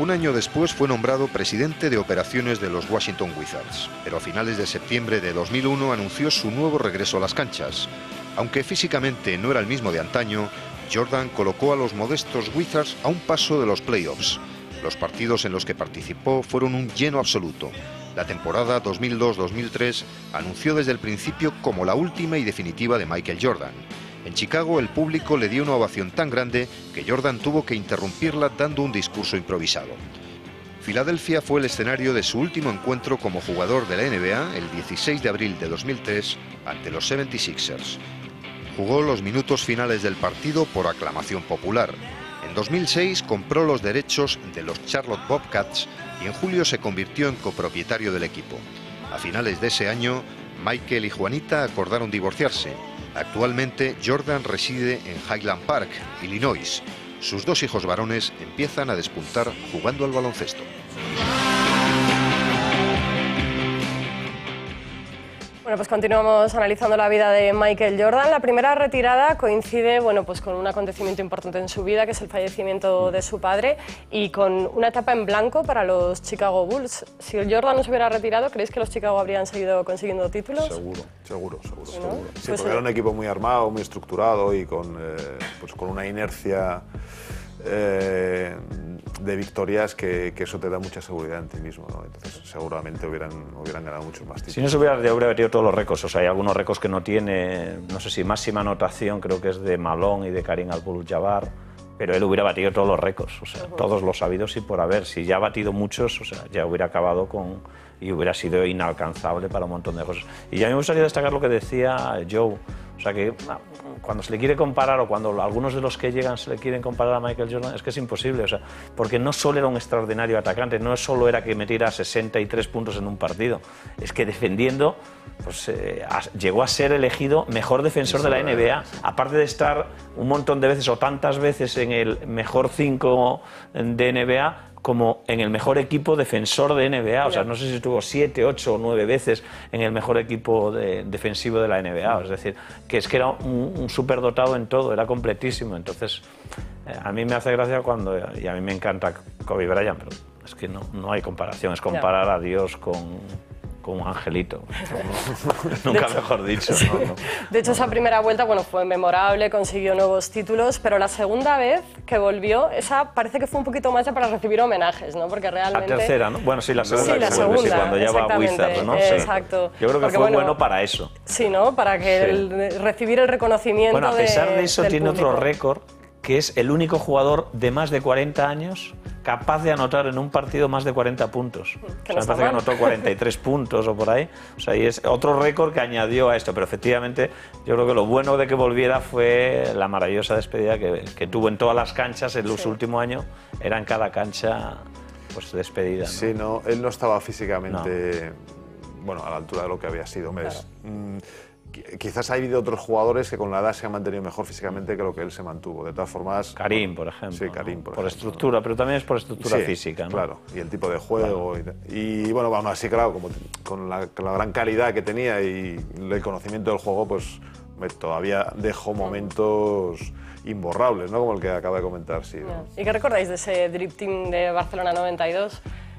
Un año después fue nombrado presidente de operaciones de los Washington Wizards, pero a finales de septiembre de 2001 anunció su nuevo regreso a las canchas. Aunque físicamente no era el mismo de antaño, Jordan colocó a los modestos Wizards a un paso de los playoffs. Los partidos en los que participó fueron un lleno absoluto. La temporada 2002-2003 anunció desde el principio como la última y definitiva de Michael Jordan. En Chicago el público le dio una ovación tan grande que Jordan tuvo que interrumpirla dando un discurso improvisado. Filadelfia fue el escenario de su último encuentro como jugador de la NBA el 16 de abril de 2003 ante los 76ers. Jugó los minutos finales del partido por aclamación popular. En 2006 compró los derechos de los Charlotte Bobcats y en julio se convirtió en copropietario del equipo. A finales de ese año, Michael y Juanita acordaron divorciarse. Actualmente, Jordan reside en Highland Park, Illinois. Sus dos hijos varones empiezan a despuntar jugando al baloncesto. Bueno, pues continuamos analizando la vida de Michael Jordan. La primera retirada coincide, bueno, pues con un acontecimiento importante en su vida, que es el fallecimiento de su padre, y con una etapa en blanco para los Chicago Bulls. Si el Jordan no se hubiera retirado, ¿creéis que los Chicago habrían seguido consiguiendo títulos? Seguro. ¿No? Sí, Pues porque era un equipo muy armado, muy estructurado y con una inercia de victorias que eso te da mucha seguridad en ti mismo, ¿no? Entonces seguramente hubieran ganado muchos más títulos. Si no se hubiera batido todos los récords, o sea, hay algunos récords que no tiene, no sé si máxima anotación creo que es de Malone y de Karim Abdul-Jabbar, pero él hubiera batido todos los récords, o sea, todos los sabidos y por haber. Si ya ha batido muchos, o sea, ya hubiera acabado con y hubiera sido inalcanzable para un montón de cosas. Y a mí me gustaría destacar lo que decía Joe, o sea que cuando se le quiere comparar o cuando algunos de los que llegan se le quieren comparar a Michael Jordan, es que es imposible, o sea, porque no solo era un extraordinario atacante, no solo era que metiera 63 puntos en un partido, es que defendiendo, pues llegó a ser elegido mejor defensor de la NBA, aparte de estar un montón de veces o tantas veces en el mejor 5 de NBA, como en el mejor equipo defensor de NBA, o sea, no sé si estuvo 7, 8 o 9 veces en el mejor equipo defensivo de la NBA, es decir, que es que era un superdotado en todo, era completísimo, entonces a mí me hace gracia cuando, y a mí me encanta Kobe Bryant, pero es que no hay comparación, es comparar a Dios con un angelito, nunca mejor dicho. Sí. De hecho, esa primera vuelta, bueno, fue memorable, consiguió nuevos títulos, pero la segunda vez que volvió, esa parece que fue un poquito más ya para recibir homenajes, ¿no? Porque realmente... La tercera, ¿no? Bueno, sí, la segunda. Sí, la segunda, sí, cuando ya va a Wizards, ¿no? Exacto. Sí. Yo creo que fue bueno para eso. Sí, ¿no? Para que recibir el reconocimiento. Bueno, a pesar de eso tiene público. otro récord, que es el único jugador de más de 40 años capaz de anotar en un partido más de 40 puntos. O sea, me parece que anotó 43 puntos o por ahí. O sea, y es otro récord que añadió a esto. Pero efectivamente, yo creo que lo bueno de que volviera fue la maravillosa despedida que tuvo en todas las canchas en los últimos años. Era en cada cancha, pues, despedida, ¿no? Sí, no, él no estaba físicamente, bueno, a la altura de lo que había sido. Claro. Quizás ha habido otros jugadores que con la edad se han mantenido mejor físicamente que lo que él se mantuvo. De todas formas... Karim, por ejemplo. Sí, Karim, por ejemplo. Estructura, pero también es por estructura física, ¿no? Claro, y el tipo de juego. Claro. Y bueno, aún así, claro, como con la gran calidad que tenía y el conocimiento del juego, pues todavía dejó momentos imborrables, ¿no? Como el que acaba de comentar, sí. ¿no? ¿Y qué recordáis de ese Dream Team de Barcelona 92?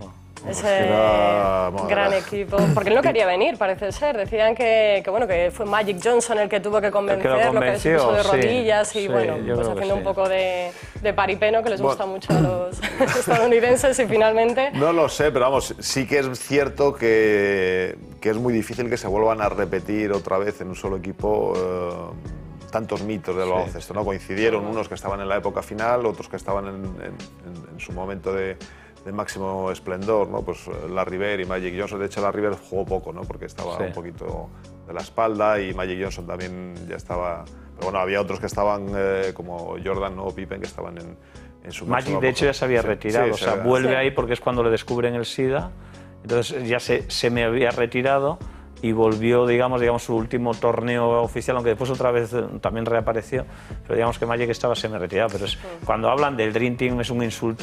Ese gran equipo, porque él no quería venir, parece ser. Decían que fue Magic Johnson el que tuvo que convencerlo, que se puso de rodillas y bueno, pues haciendo un poco de paripeno que les gusta mucho a los estadounidenses y finalmente... No lo sé, pero vamos, sí que es cierto que es muy difícil que se vuelvan a repetir otra vez en un solo equipo tantos mitos del baloncesto, ¿no? Coincidieron unos que estaban en la época final, otros que estaban en su momento de máximo esplendor, ¿no? Pues Larry Bird y Magic Johnson. De hecho, Larry Bird jugó poco, ¿no? Porque estaba un poquito de la espalda y Magic Johnson también ya estaba... Pero bueno, había otros que estaban como Jordan, ¿no? O Pippen, que estaban en su Magic, de hecho, ya se había retirado. O sea, vuelve ahí porque es cuando le descubren el SIDA. Entonces ya se me había retirado y volvió, digamos, su último torneo oficial, aunque después otra vez también reapareció. Pero digamos que Magic estaba semi-retirado. Pero cuando hablan del Dream Team es un insulto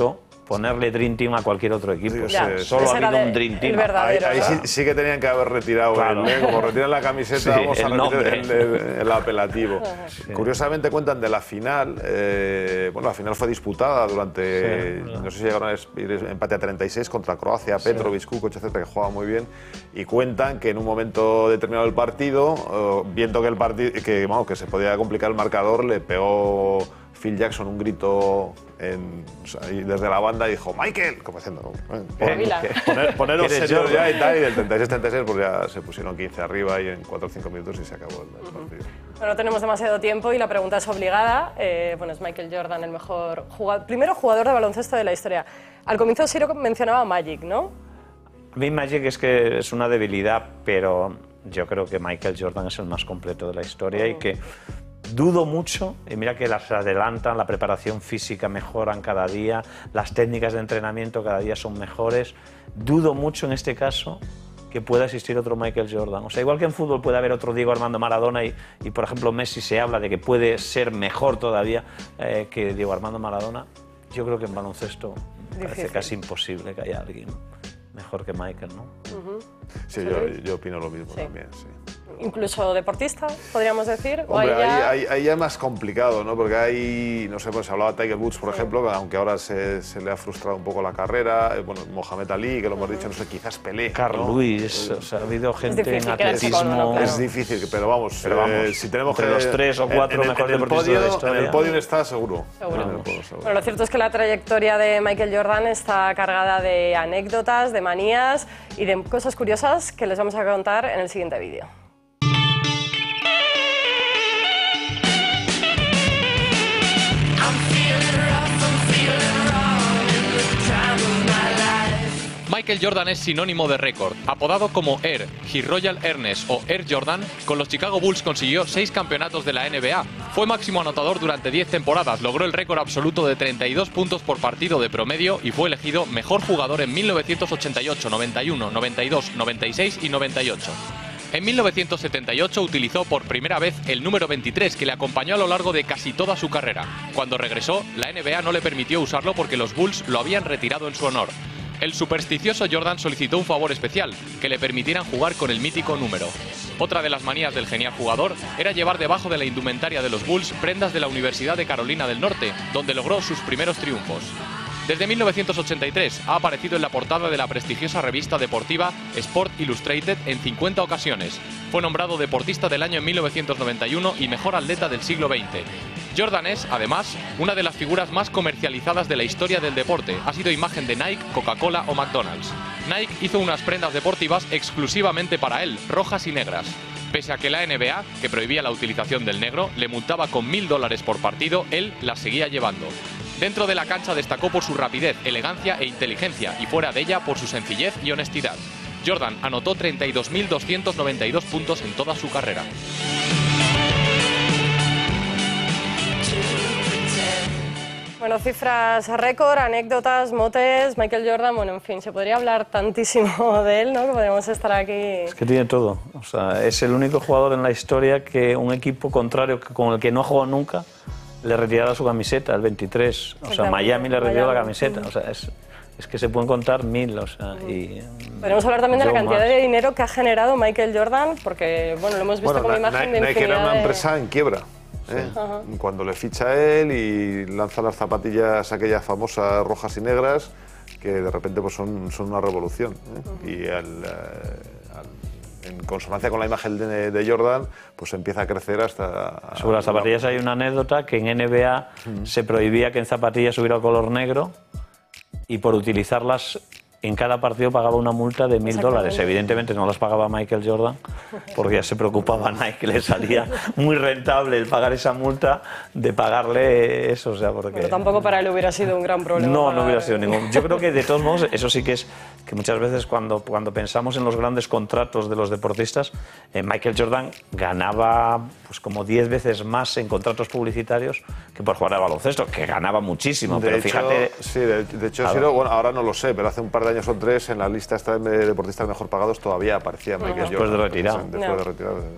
ponerle Dream Team a cualquier otro equipo. Sí, ya, solo ha habido un Dream Team. Ahí sí que tenían que haber retirado, claro. Como retiran la camiseta, vamos a retirar el apelativo. Sí. Curiosamente cuentan de la final, bueno, la final fue disputada durante, no sé si llegaron a ir empate a 36 contra Croacia, Petrovic, Kukoc, etcétera, que jugaba muy bien, y cuentan que en un momento determinado del partido, viendo que se podía complicar el marcador, le pegó Phil Jackson un grito desde la banda y dijo Michael, como diciendo, poneros serios ya y tal, y del 36-36 pues ya se pusieron 15 arriba y en 4 o 5 minutos y se acabó el partido. Bueno, no tenemos demasiado tiempo y la pregunta es obligada. Bueno, es Michael Jordan el mejor primero jugador de baloncesto de la historia. Al comienzo Siro mencionaba Magic, ¿no? A mí Magic es que es una debilidad, pero yo creo que Michael Jordan es el más completo de la historia y que dudo mucho, y mira que las adelantan, la preparación física mejoran cada día, las técnicas de entrenamiento cada día son mejores. Dudo mucho en este caso que pueda existir otro Michael Jordan. O sea, igual que en fútbol puede haber otro Diego Armando Maradona y por ejemplo Messi se habla de que puede ser mejor todavía que Diego Armando Maradona, yo creo que en baloncesto parece casi imposible que haya alguien mejor que Michael, ¿no? Sí, yo opino lo mismo también, sí. Incluso deportista, podríamos decir. Hombre, ahí ya es más complicado, ¿no? Porque hay, no sé, pues se hablaba de Tiger Woods, por ejemplo, aunque ahora se le ha frustrado un poco la carrera. Bueno, Mohamed Ali, que lo hemos dicho, no sé, quizás Pelé. Carl Lewis, o sea, ha habido gente en atletismo. Es difícil, pero vamos, si tenemos entre los 3 o 4 mejores deportistas de la historia. En el podio está seguro. Bueno, lo cierto es que la trayectoria de Michael Jordan está cargada de anécdotas, de manías y de cosas curiosas que les vamos a contar en el siguiente vídeo. Michael Jordan es sinónimo de récord. Apodado como Air, His Royal Ernest o Air Jordan, con los Chicago Bulls consiguió 6 campeonatos de la NBA. Fue máximo anotador durante 10 temporadas, logró el récord absoluto de 32 puntos por partido de promedio y fue elegido mejor jugador en 1988, 91, 92, 96 y 98. En 1978 utilizó por primera vez el número 23, que le acompañó a lo largo de casi toda su carrera. Cuando regresó, la NBA no le permitió usarlo porque los Bulls lo habían retirado en su honor. El supersticioso Jordan solicitó un favor especial, que le permitieran jugar con el mítico número. Otra de las manías del genial jugador era llevar debajo de la indumentaria de los Bulls prendas de la Universidad de Carolina del Norte, donde logró sus primeros triunfos. Desde 1983 ha aparecido en la portada de la prestigiosa revista deportiva Sport Illustrated en 50 ocasiones. Fue nombrado deportista del año en 1991 y mejor atleta del siglo XX. Jordan es, además, una de las figuras más comercializadas de la historia del deporte. Ha sido imagen de Nike, Coca-Cola o McDonald's. Nike hizo unas prendas deportivas exclusivamente para él, rojas y negras. Pese a que la NBA, que prohibía la utilización del negro, le multaba con $1000 por partido, él las seguía llevando. Dentro de la cancha destacó por su rapidez, elegancia e inteligencia, y fuera de ella por su sencillez y honestidad. Jordan anotó 32.292 puntos en toda su carrera. Bueno, cifras récord, anécdotas, motes, Michael Jordan, bueno, en fin, se podría hablar tantísimo de él, ¿no? Que podríamos estar aquí... Es que tiene todo. O sea, es el único jugador en la historia que un equipo contrario con el que no ha jugado nunca le retirara su camiseta, el 23. O sea, Miami le retiró la camiseta. O sea, es que se pueden contar 1000, o sea, y... Podemos hablar también de la cantidad de dinero que ha generado Michael Jordan, porque, bueno, lo hemos visto como imagen de infinidad Nike era una empresa en quiebra. Cuando le ficha él y lanza las zapatillas aquellas famosas rojas y negras, que de repente pues son una revolución. Y en consonancia con la imagen de Jordan, pues empieza a crecer hasta... Sobre las zapatillas hay una anécdota que en NBA se prohibía que en zapatillas hubiera color negro y por utilizarlas en cada partido pagaba una multa de $1000. Evidentemente no las pagaba Michael Jordan porque ya se preocupaba Nike, que le salía muy rentable el pagar esa multa de pagarle eso. O sea, porque... Pero tampoco para él hubiera sido un gran problema. No hubiera sido ningún. Yo creo que de todos modos, eso sí que es que muchas veces cuando pensamos en los grandes contratos de los deportistas, Michael Jordan ganaba pues como 10 veces más en contratos publicitarios que por jugar al baloncesto, que ganaba muchísimo. Pero hecho, fíjate... Sí, de hecho, Ciro, bueno, ahora no lo sé, pero hace un par de años o 3 en la lista de deportistas mejor pagados todavía aparecía Michael Jordan. Después de retirado. Después de retirado.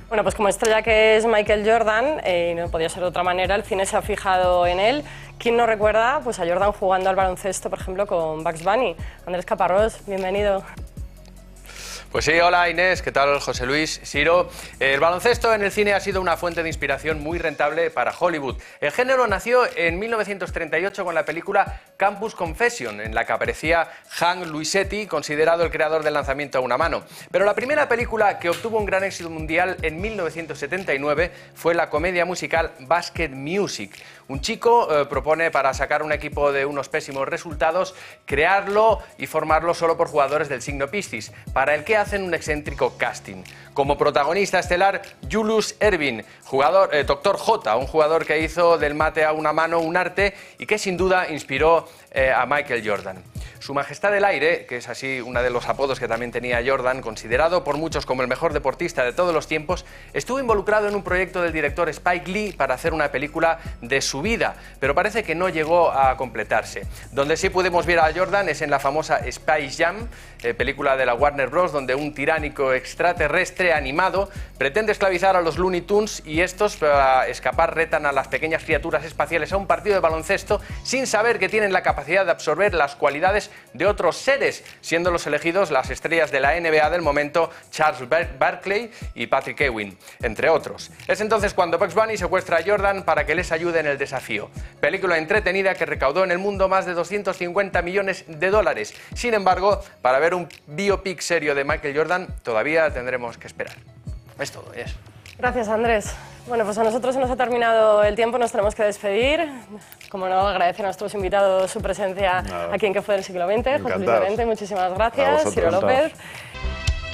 Bueno, pues como estrella que es Michael Jordan, y no podía ser de otra manera, el cine se ha fijado en él. ¿Quién no recuerda pues, a Jordan jugando al baloncesto, por ejemplo, con Bugs Bunny? Andrés Caparrós, bienvenido. Pues sí, hola Inés, ¿qué tal José Luis, Siro? El baloncesto en el cine ha sido una fuente de inspiración muy rentable para Hollywood. El género nació en 1938 con la película Campus Confession, en la que aparecía Hank Luisetti, considerado el creador del lanzamiento a una mano. Pero la primera película que obtuvo un gran éxito mundial en 1979 fue la comedia musical Basket Music. Un chico propone, para sacar un equipo de unos pésimos resultados, crearlo y formarlo solo por jugadores del signo Piscis, para el que hacen un excéntrico casting. Como protagonista estelar, Julius Erving, jugador, Dr. J, un jugador que hizo del mate a una mano un arte y que sin duda inspiró a Michael Jordan. Su Majestad del Aire, que es así uno de los apodos que también tenía Jordan, considerado por muchos como el mejor deportista de todos los tiempos, estuvo involucrado en un proyecto del director Spike Lee para hacer una película de su vida, pero parece que no llegó a completarse. Donde sí pudimos ver a Jordan es en la famosa Space Jam, película de la Warner Bros., donde un tiránico extraterrestre animado pretende esclavizar a los Looney Tunes y estos, para escapar, retan a las pequeñas criaturas espaciales a un partido de baloncesto sin saber que tienen la capacidad de absorber las cualidades de otros seres, siendo los elegidos las estrellas de la NBA del momento, Charles Barkley y Patrick Ewing, entre otros. Es entonces cuando Bugs Bunny secuestra a Jordan para que les ayude en el desafío. Película entretenida que recaudó en el mundo más de 250 millones de dólares. Sin embargo, para ver un biopic serio de Michael Jordan, todavía tendremos que esperar. Es todo, eso. Gracias, Andrés. Bueno, pues a nosotros se nos ha terminado el tiempo, nos tenemos que despedir. Como no, agradecer a nuestros invitados su presencia aquí en Que Fue del Siglo XX. José Luis Llorente, muchísimas gracias. Ciro López.